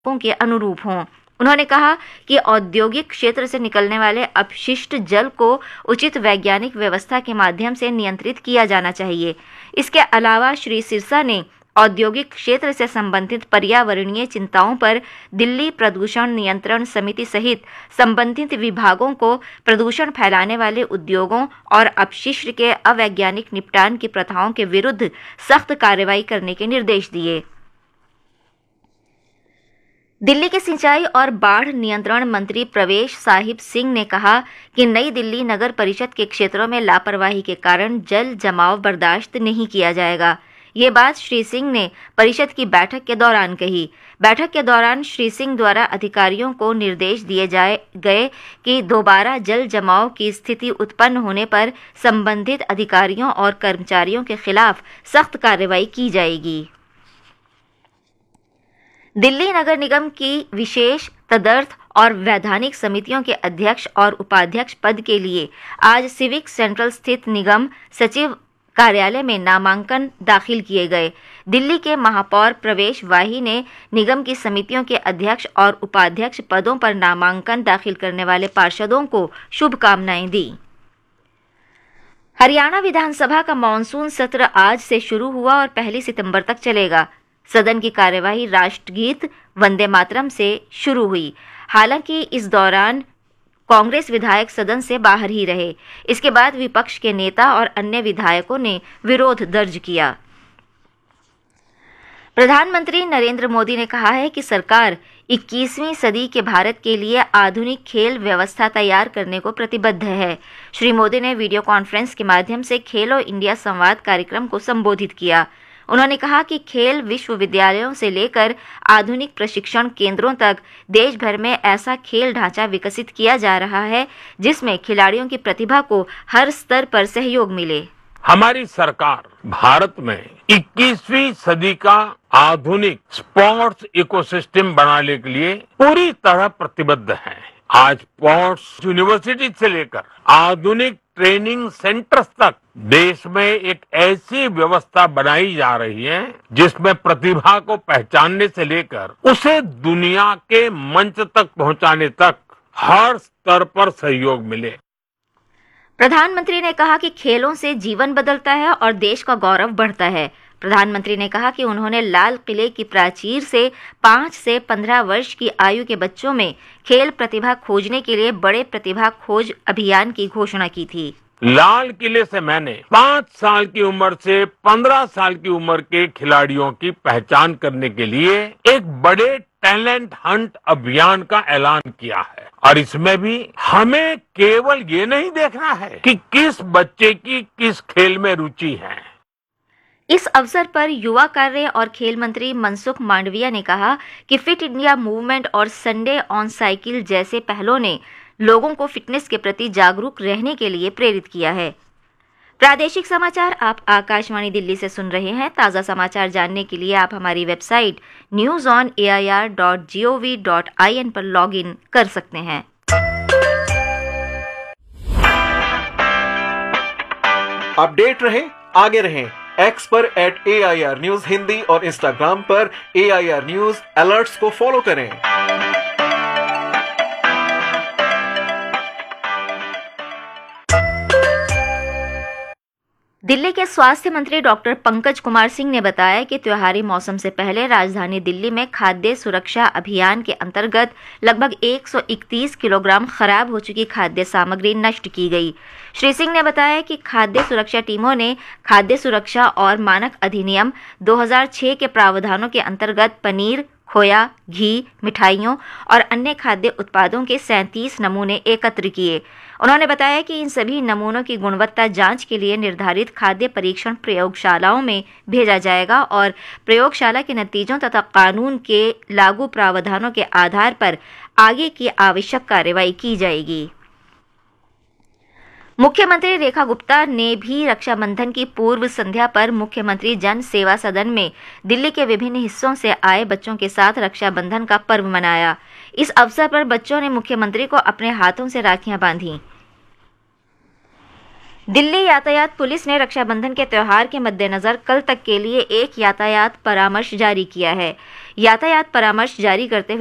के अनुरूप हों। उन्होंने कहा कि औद्योगिक क्षेत्र से निकलने वाले अपशिष्ट जल को उचित वैज्ञानिक व्यवस्था के माध्यम से नियंत्रित किया जाना चाहिए। इसके अलावा श्री सिरसा ने औद्योगिक क्षेत्र से संबंधित पर्यावरणीय चिंताओं पर दिल्ली प्रदूषण नियंत्रण समिति सहित संबंधित विभागों को प्रदूषण फैलाने वाले उद्योगों और अपशिष्ट के अवैज्ञानिक निपटान की प्रथाओं के विरुद्ध सख्त कार्रवाई करने के निर्देश दिए। दिल्ली के सिंचाई और बाढ़ नियंत्रण मंत्री प्रवेश साहिब सिंह ने कहा कि नई दिल्ली नगर परिषद के क्षेत्रों में लापरवाही के कारण जल जमाव बर्दाश्त नहीं किया जाएगा। ये बात श्री सिंह ने परिषद की बैठक के दौरान कही। बैठक के दौरान श्री सिंह द्वारा अधिकारियों को निर्देश दिए गए कि दोबारा जल जमाव की स्थिति उत्पन्न होने पर संबंधित अधिकारियों और कर्मचारियों के खिलाफ सख्त कार्रवाई की जाएगी। दिल्ली नगर निगम की विशेष तदर्थ और वैधानिक समितियों के अध्यक्ष और उपाध्यक्ष पद के लिए आज सिविक सेंट्रल स्थित निगम सचिव कार्यालय में नामांकन दाखिल किए गए। दिल्ली के महापौर प्रवेश वाही ने निगम की समितियों के अध्यक्ष और उपाध्यक्ष पदों पर नामांकन दाखिल करने वाले पार्षदों को शुभकामनाएं दी। हरियाणा विधानसभा का मानसून सत्र आज से शुरू हुआ और 1 सितंबर तक चलेगा। सदन की कार्यवाही राष्ट्रगीत वंदे मातरम से शुरू हुई। हालांकि इस दौरान कांग्रेस विधायक सदन से बाहर ही रहे। इसके बाद विपक्ष के नेता और अन्य विधायकों ने विरोध दर्ज किया। प्रधानमंत्री नरेंद्र मोदी ने कहा है कि सरकार 21वीं सदी के भारत के लिए आधुनिक खेल व्यवस्था तैयार करने को प्रतिबद्ध है। श्री मोदी ने वीडियो कॉन्फ्रेंस के माध्यम से खेलो इंडिया संवाद कार्यक्रम को संबोधित किया। उन्होंने कहा कि खेल विश्वविद्यालयों से लेकर आधुनिक प्रशिक्षण केंद्रों तक देश भर में ऐसा खेल ढांचा विकसित किया जा रहा है जिसमें खिलाड़ियों की प्रतिभा को हर स्तर पर सहयोग मिले। हमारी सरकार भारत में 21वीं सदी का आधुनिक स्पोर्ट्स इकोसिस्टम बनाने के लिए पूरी तरह प्रतिबद्ध है। आज स्पोर्ट्स यूनिवर्सिटी से लेकर आधुनिक ट्रेनिंग सेंटर्स तक देश में एक ऐसी व्यवस्था बनाई जा रही है जिसमें प्रतिभा को पहचानने से लेकर उसे दुनिया के मंच तक पहुंचाने तक हर स्तर पर सहयोग मिले। प्रधानमंत्री ने कहा कि खेलों से जीवन बदलता है और देश का गौरव बढ़ता है। प्रधानमंत्री ने कहा कि उन्होंने लाल किले की प्राचीर से 5 से 15 वर्ष की आयु के बच्चों में खेल प्रतिभा खोजने के लिए बड़े प्रतिभा खोज अभियान की घोषणा की थी। लाल किले से मैंने 5 साल की उम्र से 15 साल की उम्र के खिलाड़ियों की पहचान करने के लिए एक बड़े टैलेंट हंट अभियान का ऐलान किया है और इसमें भी हमें केवल ये नहीं देखना है कि किस बच्चे की किस खेल में रुचि है। इस अवसर पर युवा कार्य और खेल मंत्री मनसुख मांडविया ने कहा कि फिट इंडिया मूवमेंट और संडे ऑन साइकिल जैसे पहलों ने लोगों को फिटनेस के प्रति जागरूक रहने के लिए प्रेरित किया है। प्रादेशिक समाचार आप आकाशवाणी दिल्ली से सुन रहे हैं। ताज़ा समाचार जानने के लिए आप हमारी वेबसाइट newsonair.gov.in पर लॉगिन कर सकते हैं। अपडेट रहें, आगे रहें। एक्स पर @AIR न्यूज हिंदी और इंस्टाग्राम पर AIR न्यूज अलर्ट्स को फॉलो करें। दिल्ली के स्वास्थ्य मंत्री डॉक्टर पंकज कुमार सिंह ने बताया कि त्योहारी मौसम से पहले राजधानी दिल्ली में खाद्य सुरक्षा अभियान के अंतर्गत लगभग 131 किलोग्राम खराब हो चुकी खाद्य सामग्री नष्ट की गई। श्री सिंह ने बताया कि खाद्य सुरक्षा टीमों ने खाद्य सुरक्षा और मानक अधिनियम 2006 के प्रावधानों के अंतर्गत पनीर, खोया, घी, मिठाइयों और अन्य खाद्य उत्पादों के 37 नमूने एकत्र किए। उन्होंने बताया कि इन सभी नमूनों की गुणवत्ता जांच के लिए निर्धारित खाद्य परीक्षण प्रयोगशालाओं में भेजा जाएगा और प्रयोगशाला के नतीजों तथा कानून के लागू प्रावधानों के आधार पर आगे की आवश्यक कार्रवाई की जाएगी। मुख्यमंत्री रेखा गुप्ता ने भी रक्षाबंधन की पूर्व संध्या पर मुख्यमंत्री जन सेवा सदन में दिल्ली के विभिन्न हिस्सों से आए बच्चों के साथ रक्षाबंधन का पर्व मनाया। इस अवसर पर बच्चों ने मुख्यमंत्री को अपने हाथों से राखियां बांधी। दिल्ली यातायात पुलिस ने रक्षाबंधन के त्योहार के मद्देनजर कल तक के लिए एक यातायात परामर्श जारी किया है। यातायात परामर्श जारी करते